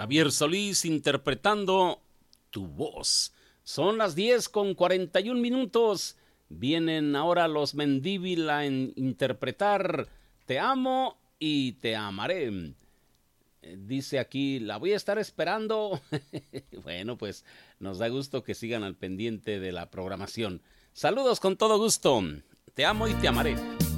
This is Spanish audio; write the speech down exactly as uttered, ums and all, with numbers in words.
Javier Solís interpretando Tu Voz. Son las diez con cuarenta y un minutos. Vienen ahora los Mendívil a en- interpretar Te amo y te amaré. Eh, Dice aquí, la voy a estar esperando. Bueno, pues nos da gusto que sigan al pendiente de la programación. Saludos con todo gusto. Te amo y te amaré.